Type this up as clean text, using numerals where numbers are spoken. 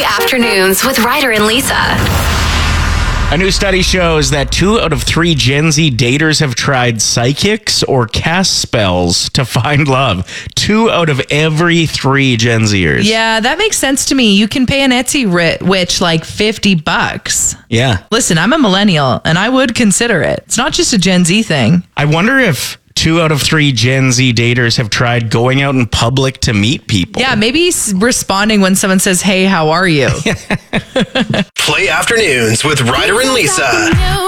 Afternoons with Ryder and Lisa. A new study shows that 2 out of 3 Gen Z daters have tried psychics or cast spells to find love. 2 out of every 3 Gen Zers. Yeah, that makes sense to me. You can pay an Etsy witch like $50. Yeah. Listen, I'm a millennial and I would consider it. It's not just a Gen Z thing. I wonder if 2 out of 3 Gen Z daters have tried going out in public to meet people. Yeah, maybe responding when someone says, hey, how are you? Play Afternoons with Ryder and Lisa.